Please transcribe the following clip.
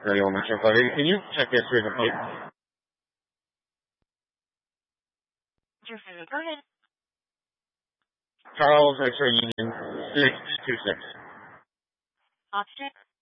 Radio Metro 580. Can you check the history of the plate? Go ahead. Charles X-ray Union 626. Option.